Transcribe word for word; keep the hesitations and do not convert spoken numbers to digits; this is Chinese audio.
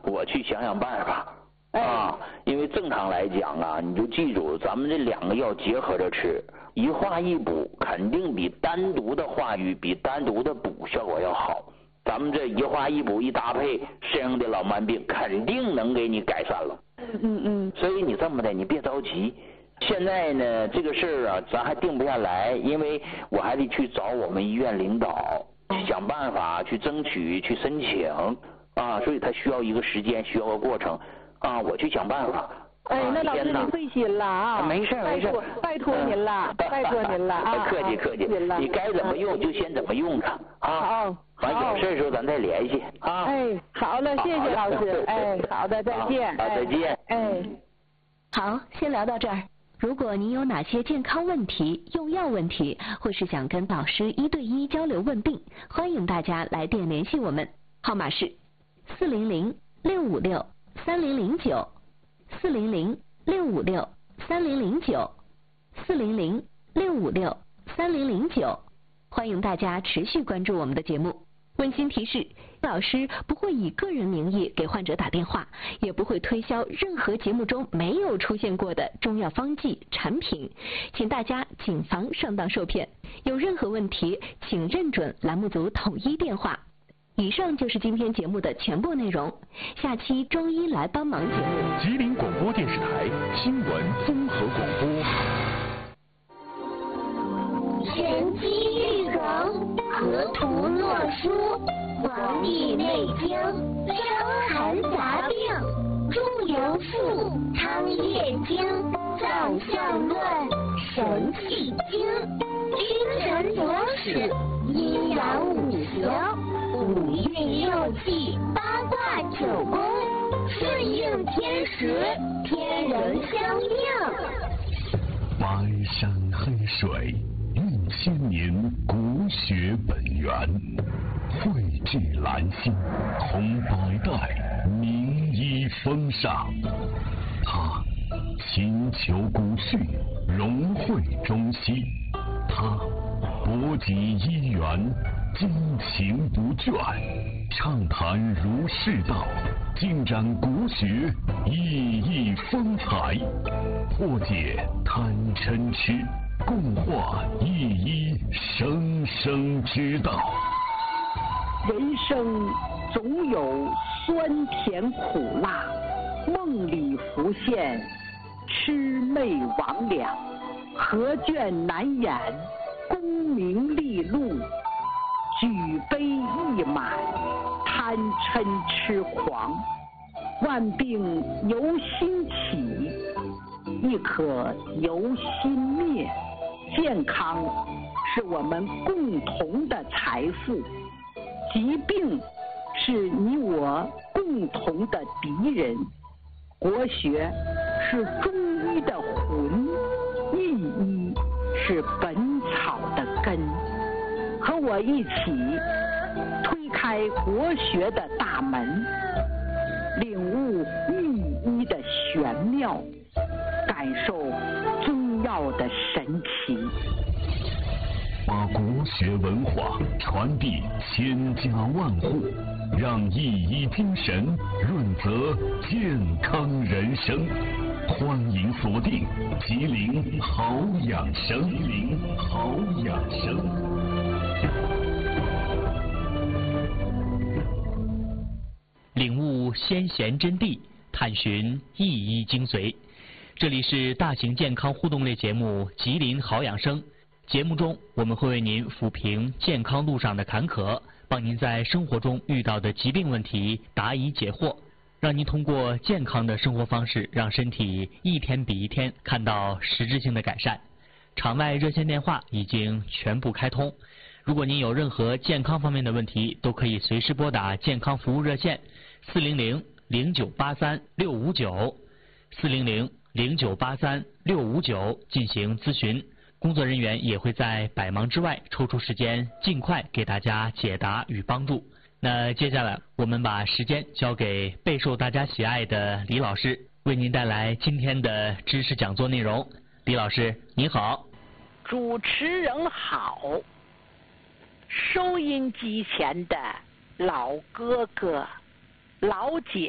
我去想想办法。 哎、 啊，因为正常来讲啊，你就记住，咱们这两个药结合着吃，一化一补，肯定比单独的化瘀、比单独的补效果要好。咱们这一化一补一搭配，身上的老慢病肯定能给你改善了。 嗯嗯嗯。 所以你这么的，你别着急。现在呢，这个事儿啊，咱还定不下来，因为我还得去找我们医院领导，去想办法去争取、去申请啊，所以它需要一个时间，需要个过程啊，我去想办法。 哎，那老师您费心了啊！ 没事没事， 拜托您了，拜托您了啊！ 客气客气，你该怎么用就先怎么用它啊。 好， 完有事的时候咱再联系啊。 哎，好了，谢谢老师。哎，好的，再见。 好，再见。 哎， 好，先聊到这儿。如果您有哪些健康问题、用药问题，或是想跟导师一对一交流问病，欢迎大家来电联系我们，号码是四零零六五六三零零九，四零零六五六三零零九，四零零六五六三零零九。欢迎大家持续关注我们的节目。温馨提示，老师不会以个人名义给患者打电话，也不会推销任何节目中没有出现过的中药方剂产品，请大家谨防上当受骗。有任何问题，请认准栏目组统一电话。以上就是今天节目的全部内容，下期中医来帮忙节目， 吉林广播电视台新闻综合广播。 玄机玉梗，河图洛书，《黄帝内经》，伤寒杂病，中游赋，汤液经，脏象论，神气经，精神左史，阴阳五行，五运六气，八卦九宫，顺应天时，天人相应。 白山黑水，蕴千年国学本源，汇聚兰心，同百代名医风尚。他勤求古训，融汇中西。他博集医源，精勤不倦，畅谈儒释道，尽展国学熠熠风采，破解贪嗔痴，共话一一生生之道。 人生总有酸甜苦辣，梦里浮现魑魅魍魉，何卷难掩功名利禄，举杯一满贪嗔痴狂。万病由心起，亦可由心灭。健康是我们共同的财富，疾病是你我共同的敌人。国学是中医的魂，医医是本草的根。和我一起推开国学的大门，领悟御医的玄妙，感受中药的神奇， 把国学文化传递千家万户，让一医精神润泽健康人生。欢迎锁定吉林好养生，吉林好养生。 领悟先贤真谛，探寻一医精髓。这里是大型健康互动类节目《吉林好养生》。节目中，我们会为您抚平健康路上的坎坷，帮您在生活中遇到的疾病问题答疑解惑，让您通过健康的生活方式，让身体一天比一天看到实质性的改善。场外热线电话已经全部开通，如果您有任何健康方面的问题，都可以随时拨打健康服务热线四零零零九八三六五九四零零零九八三六五九进行咨询。工作人员也会在百忙之外抽出时间，尽快给大家解答与帮助。那接下来我们把时间交给备受大家喜爱的李老师，为您带来今天的知识讲座内容。李老师您好。 主持人好，收音机前的老哥哥老姐